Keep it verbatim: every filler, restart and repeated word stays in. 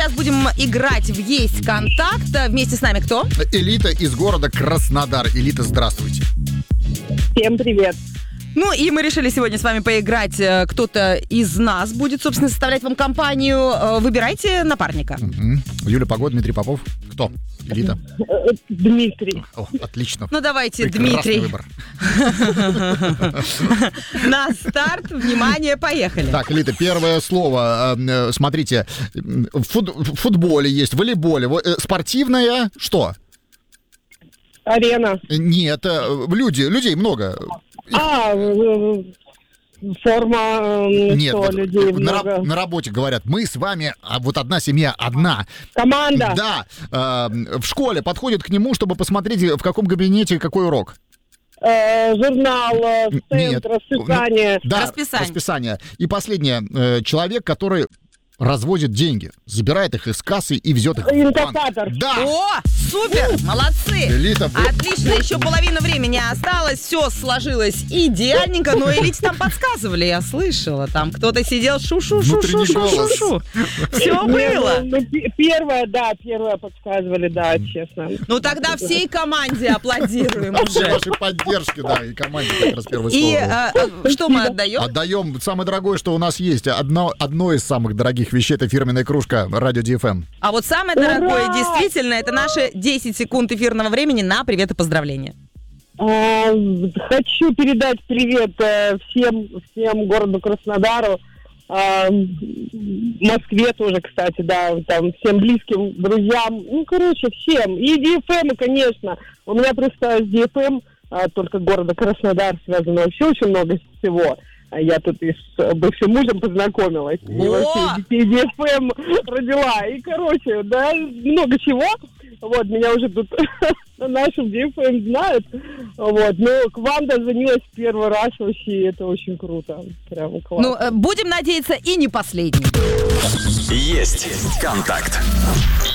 сейчас будем играть в «Есть контакт». Вместе с нами кто? Элита из города Краснодар. Элита, здравствуйте. Всем привет. Ну и мы решили сегодня с вами поиграть. Кто-то из нас будет, собственно, составлять вам компанию. Выбирайте напарника. Угу. Юля Погода, Дмитрий Попов. Кто? Элита? Дмитрий. О, отлично. Ну давайте, Прекрасный Дмитрий. выбор. На старт, внимание, поехали. Так, Элита, первое слово. Э, Смотрите, в фут- в футболе есть, в волейболе. Во- э, Спортивное что? Арена. Нет, э, люди, людей много. А, э, форма, э, Нет, что, вот людей на, много. раб- на работе говорят, мы с вами, а вот одна семья, одна. Команда. Да, э, в школе подходят к нему, чтобы посмотреть, в каком кабинете какой урок. Э, журнал, э, Нет. центр, расписание. Да, Расписание. расписание. И последнее, э, человек, который развозит деньги, забирает их из кассы и везет их в банк. Инкассатор. Да, О, супер, молодцы. Элита, вы- Отлично, еще половина времени осталось, все сложилось идеальненько, но Элите там подсказывали, я слышала, там кто-то сидел Внутренний голос. шу-шу-шу-шу-шу. Все Не, было. ну, ну, пе- первое, да, первое подсказывали, да, честно. Ну тогда всей команде аплодируем Все уже. вашей поддержки, да, и команде как раз первое И слово. э, что мы отдаем? Отдаем самое дорогое, что у нас есть. Одно, одно из самых дорогих вещей — это фирменная кружка Радио ди эф эм. А вот самое дорогое, Ура! действительно, это наши десять секунд эфирного времени на привет и поздравления. А, хочу передать привет э, всем, всем городу Краснодару, а, Москве тоже, кстати, да, там всем близким друзьям, ну, короче, всем. И ди эф эм, конечно. У меня просто с ди эф эм, а, только города Краснодар связано вообще очень много всего. А я тут и с бывшим мужем познакомилась. И О! вообще детей ди эф эм родила. И, короче, да, много чего. Вот, меня уже тут на нашем ди эф эм знают. Вот, но к вам дозвонилась первый раз вообще, и это очень круто. Прям классно. Ну, э, будем надеяться, и не последний. Есть контакт.